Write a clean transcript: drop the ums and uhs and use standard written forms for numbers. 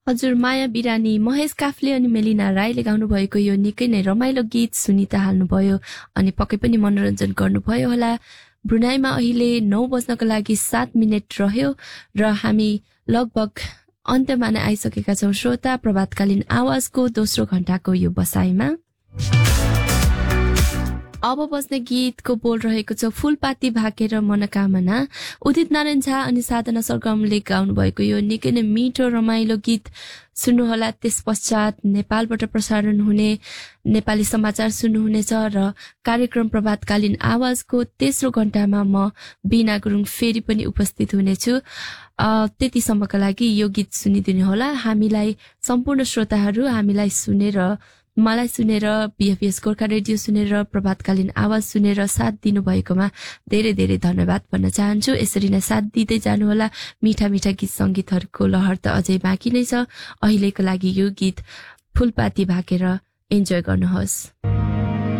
हजुर माया बिरानी, महेश काफ्ले अनि मेलिना राईले गाउनु भएको यो निकै नै रमाइलो गीत सुनिता हाल्नुभयो अनि पक्कै पनि मनोरञ्जन गर्नुभयो होला। ब्रुनाईमा अहिले 9 बज्नको लागि 7 मिनेट रह्यो र हामी लगभग अन्त्यमा नै आइसकेका छौं श्रोता प्रभातकालीन आवाजको दोस्रो घण्टाको यो बसाइमा। अब बज्ने गीतको बोल रहेको छ फूलपाती भाकेर मनोकामना। उदित नारायण झा अनि साधना सरगमले गाउनु भएको यो निकै नै मिठो रमाइलो गीत सुन्नुहोला। त्यस पश्चात नेपालबाट प्रसारण हुने नेपाली समाचार सुन्नुहुनेछ र कार्यक्रम प्रभातकालीन आवाजको तेस्रो घण्टामा म बिना गुरुङ फेरि पनि उपस्थित हुनेछु। त्यतिसम्मका लागि यो गीत सुनिदिनु होला। हामीलाई सम्पूर्ण श्रोताहरू हामीलाई सुनेर मलाई सुनेर बीएफएस गोर्खा रेडियो सुनेर प्रभातकालीन आवाज सुनेर साथ दिनुभएकोमा धेरै धेरै धन्यवाद भन्न चाहन्छु। यसरी नै साथ दिँदै जानुहोला। मिठा मिठा गीत संगीतहरूको लहर त अझै बाँकी नै छ। अहिलेको लागि यो गीत फूलपाती भाकेर इन्जोय गर्नुहोस्।